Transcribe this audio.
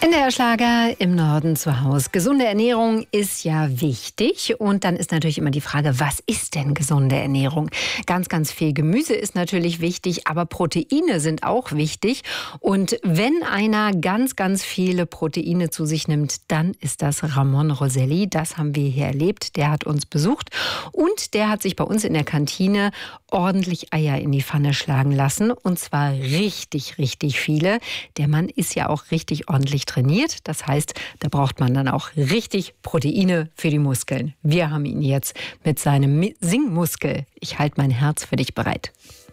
NDR Schlager im Norden zu Hause. Gesunde Ernährung ist ja wichtig. Und dann ist natürlich immer die Frage, was ist denn gesunde Ernährung? Ganz, ganz viel Gemüse ist natürlich wichtig, aber Proteine sind auch wichtig. Und wenn einer ganz, ganz viele Proteine zu sich nimmt, dann ist das Ramon Roselli. Das haben wir hier erlebt. Der hat uns besucht und der hat sich bei uns in der Kantine ordentlich Eier in die Pfanne schlagen lassen. Und zwar richtig, richtig viele. Der Mann ist ja auch richtig ordentlich trainiert. Das heißt, da braucht man dann auch richtig Proteine für die Muskeln. Wir haben ihn jetzt mit seinem Singmuskel. Ich halte mein Herz für dich bereit.